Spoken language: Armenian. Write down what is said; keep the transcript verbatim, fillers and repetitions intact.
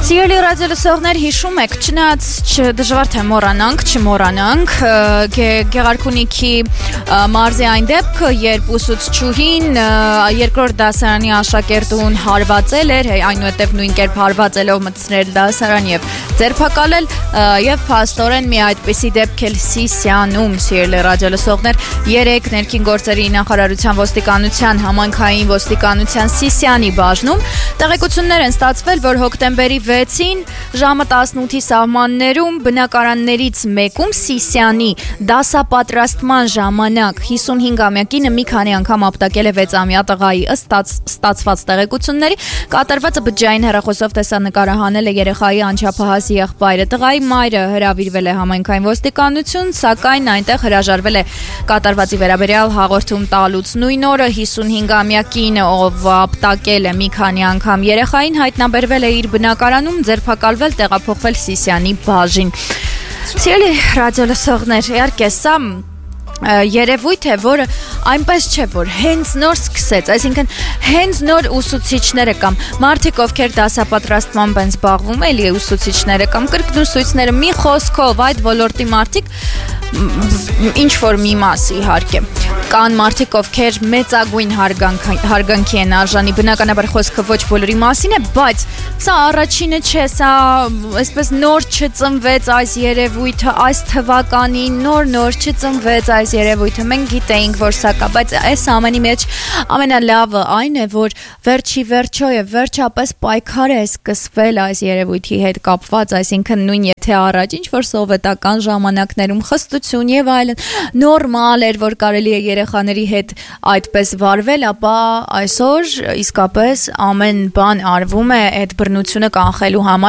Սիրելի ռադիոլսողներ, հիշում եք, չնայած դժվար թե մոռանանք, չմոռանանք, Գեղարքունիքի մարզի այն դեպքը, երբ ուսուցչուհին երկրորդ դասարանի աշակերտուն հարվածել էր, այնուհետև նույն կերպ հարվածելով մտցրել դասարան եւ ձերբակալել, եւ փաստորեն մի այդպիսի դեպք էլ Սիսիանում, սիրելի ռադիոլսողներ, երեք ներքին գործերի նախարարության ոստիկանության համայնքային ոստիկանության Սիսիանի բաժնում տեղեկություններ են ստացվել, որ հոկտեմբերի վեցին ժամը տասնութի սահմաններում բնակարաններից մեկում Սիսիանի դասապատրաստման ժամանակ հիսունհինգամյա կինը մի քանի անգամ ապտակել է վեցամյա տղայի ըստ ստացված տեղեկությունների, կատարվածը բջջային հեռախոսով տեսանկարահանել է երեխայի անչափահաս եղբայրը։ Տղայի մայրը հրավիրվել է համայնքային ոստիկանություն, սակայն այնտեղ հրաժարվել է կատարվածի վերաբերյալ հաղորդում տալուց։ Նույն օրը հիսունհինգամյա կինը, ով ապտակել է մի քանի անգամ երեխային, հայտնաբերվել է իր բնակարանում, ձերբակալվել, տեղափոխվել Սիսիանի բաժին։ Սիրելի ռադիոլսողներ, իհարկե սա երևույթ է, որը այնպես չէ, որ հենց նոր սկսեց, այսինքն հենց նոր ուսուցիչները կամ մարդիկ, ովքեր դասապատրաստմամբ են զբաղվում, էլի ուսուցիչները կամ կրկնուսույցները, մի խոսքով այդ ոլորտի մարդիկ, ինչ որ մի մաս իհարկե, կան մարդիկ, ովքեր մեծագույն հարգանքի են արժանի, բնականաբար խոսքը ոչ բոլորի մասին է, բայց սա առաջինը չէ, սա այսպես նոր չծնվեց այս երևույթը, այս թվականին նոր-նոր չծնվեց այս երևույթը, մենք գիտեինք, որ սա կա, բայց այս ամենի մեջ ամենալավը այն է, որ վերջի վերջո է, վերջապես պայքար է սկսվել այս երևույթի հետ կապված, այսինքն նույն եթե առաջ ինչ որ սովետական ժամանակներում խստություն եւ այլն նորմալ էր, որ կարելի է երեխաների հետ այդպես վարվել, ապա այսօր իսկապես ամեն բան արվում է այդ բռնությունը կանխելու համար